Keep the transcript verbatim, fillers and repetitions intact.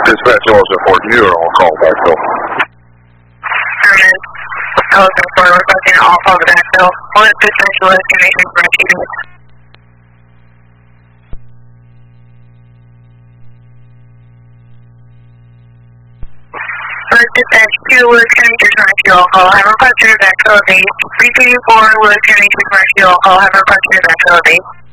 dispatch also for you or I'll call backfill. Alright. I was going for requesting all call the backfill. What is dispatch was connection for you? First dispatch two was connected to my fuel call. Have requested a backfill date. three two four was connected to my fuel call. Have requested a backfill date.